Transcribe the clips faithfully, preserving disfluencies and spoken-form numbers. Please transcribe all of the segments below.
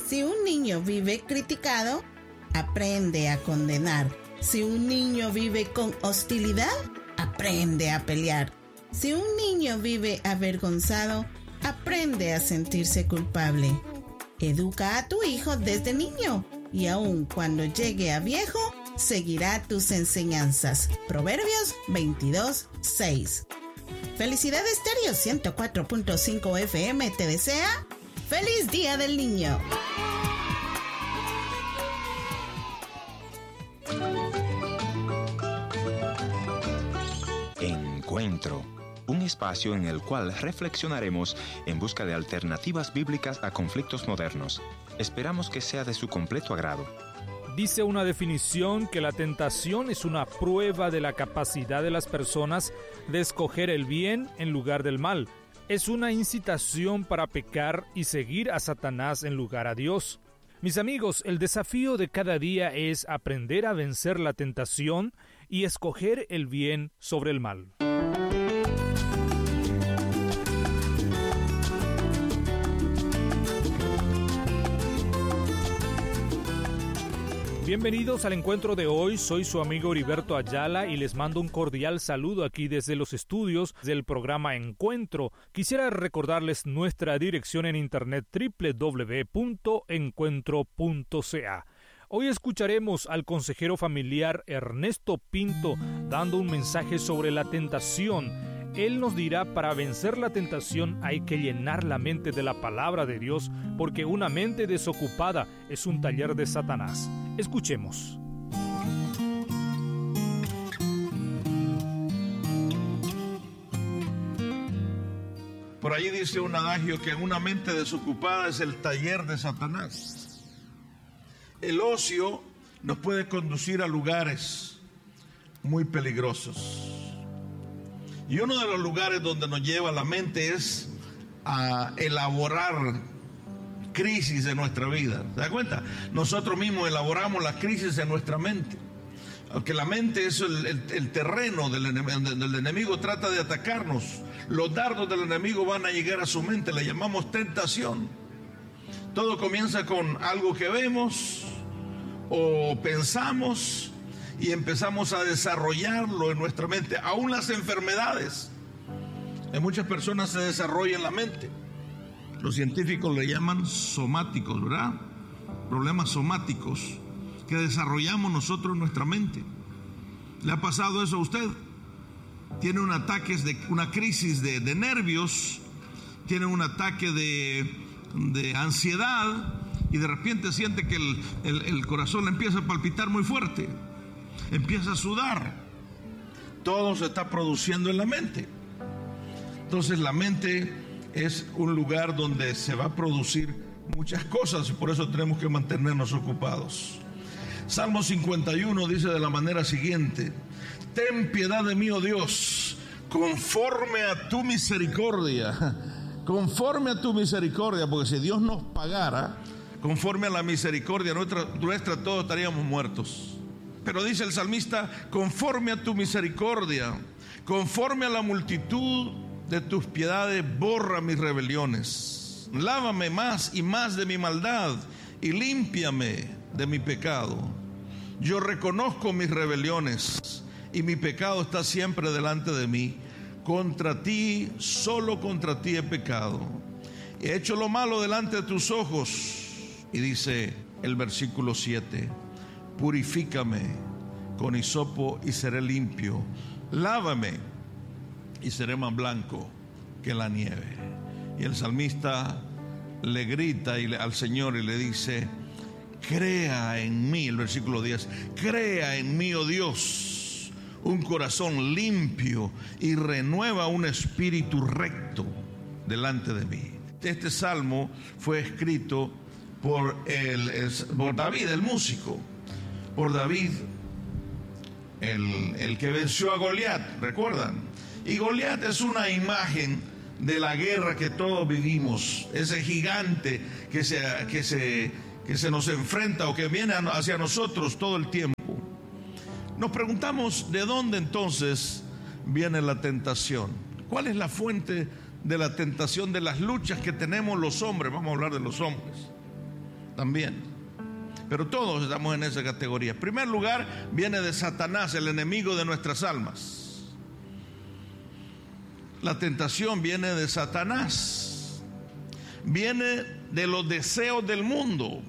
Si un niño vive criticado, aprende a condenar. Si un niño vive con hostilidad, aprende a pelear. Si un niño vive avergonzado, aprende a sentirse culpable. Educa a tu hijo desde niño y aun cuando llegue a viejo, seguirá tus enseñanzas. Proverbios veintidós, seis. Felicidad Estéreo ciento cuatro punto cinco F M te desea ¡Feliz Día del Niño! Encuentro, un espacio en el cual reflexionaremos en busca de alternativas bíblicas a conflictos modernos. Esperamos que sea de su completo agrado. Dice una definición que la tentación es una prueba de la capacidad de las personas de escoger el bien en lugar del mal. Es una incitación para pecar y seguir a Satanás en lugar a Dios. Mis amigos, el desafío de cada día es aprender a vencer la tentación y escoger el bien sobre el mal. Bienvenidos al encuentro de hoy, soy su amigo Heriberto Ayala y les mando un cordial saludo aquí desde los estudios del programa Encuentro. Quisiera recordarles nuestra dirección en internet doble u doble u doble u punto encuentro punto c a. Hoy escucharemos al consejero familiar Ernesto Pinto dando un mensaje sobre la tentación. Él nos dirá, para vencer la tentación hay que llenar la mente de la palabra de Dios, porque una mente desocupada es un taller de Satanás. Escuchemos. Por allí dice un adagio que una mente desocupada es el taller de Satanás. El ocio nos puede conducir a lugares muy peligrosos. Y uno de los lugares donde nos lleva la mente es a elaborar crisis en nuestra vida. ¿Se da cuenta? Nosotros mismos elaboramos las crisis en nuestra mente. Aunque la mente es el, el, el terreno del enemigo, donde el enemigo trata de atacarnos. Los dardos del enemigo van a llegar a su mente, le llamamos tentación. Todo comienza con algo que vemos o pensamos y empezamos a desarrollarlo en nuestra mente. Aún las enfermedades en muchas personas se desarrollan en la mente. Los científicos le llaman somáticos, ¿verdad? Problemas somáticos que desarrollamos nosotros en nuestra mente. ¿Le ha pasado eso a usted? Tiene un ataque, de, una crisis de, de nervios, tiene un ataque de, de ansiedad y de repente siente que el, el, el corazón le empieza a palpitar muy fuerte. Empieza a sudar. Todo se está produciendo en la mente. Entonces la mente es un lugar donde se va a producir muchas cosas y por eso tenemos que mantenernos ocupados. Salmo cincuenta y uno dice de la manera siguiente: ten piedad de mí, oh Dios, conforme a tu misericordia. Conforme a tu misericordia, porque si Dios nos pagara conforme a la misericordia nuestra, nuestra todos estaríamos muertos. Pero dice el salmista: conforme a tu misericordia, conforme a la multitud de tus piedades, borra mis rebeliones. Lávame más y más de mi maldad y límpiame de mi pecado. Yo reconozco mis rebeliones y mi pecado está siempre delante de mí. Contra ti, solo contra ti he pecado. He hecho lo malo delante de tus ojos. Y dice el versículo siete: purifícame con hisopo y seré limpio. Lávame y seré más blanco que la nieve. Y el salmista le grita y le, al Señor y le dice: crea en mí, el versículo diez, crea en mí, oh Dios, un corazón limpio y renueva un espíritu recto delante de mí. Este salmo fue escrito por, el, por David, el músico, por David, el, el que venció a Goliat, ¿recuerdan? Y Goliat es una imagen de la guerra que todos vivimos, ese gigante que se, que se, que se nos enfrenta o que viene hacia nosotros todo el tiempo. Nos preguntamos, ¿de dónde entonces viene la tentación? ¿Cuál es la fuente de la tentación, de las luchas que tenemos los hombres? Vamos a hablar de los hombres. también. Pero todos estamos en esa categoría. En primer lugar, viene de Satanás, el enemigo de nuestras almas. La tentación viene de Satanás. Viene de los deseos del mundo.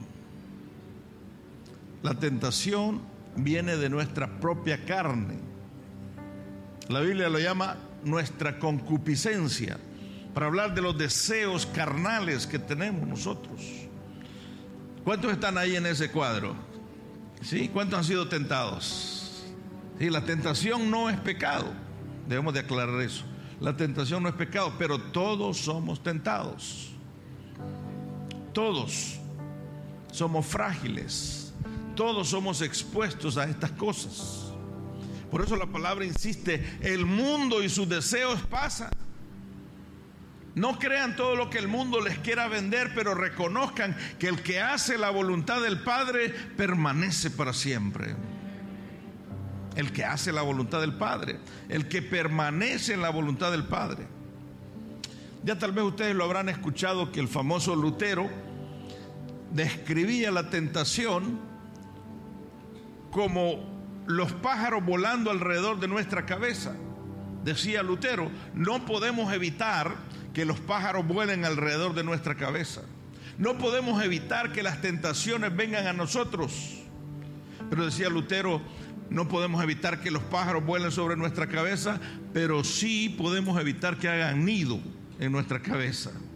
La tentación viene de nuestra propia carne. La Biblia lo llama nuestra concupiscencia, para hablar de los deseos carnales que tenemos nosotros. ¿Cuántos están ahí en ese cuadro? ¿Sí? ¿Cuántos han sido tentados? Sí, la tentación no es pecado. Debemos de aclarar eso. La tentación no es pecado, pero todos somos tentados. Todos somos frágiles. Todos somos expuestos a estas cosas. Por eso la palabra insiste, el mundo y sus deseos pasan. No crean todo lo que el mundo les quiera vender, pero reconozcan que el que hace la voluntad del Padre permanece para siempre. El que hace la voluntad del Padre, el que permanece en la voluntad del Padre. Ya tal vez ustedes lo habrán escuchado que el famoso Lutero describía la tentación como los pájaros volando alrededor de nuestra cabeza. Decía Lutero, no podemos evitar que los pájaros vuelen alrededor de nuestra cabeza. No podemos evitar que las tentaciones vengan a nosotros. Pero decía Lutero, no podemos evitar que los pájaros vuelen sobre nuestra cabeza, pero sí podemos evitar que hagan nido en nuestra cabeza.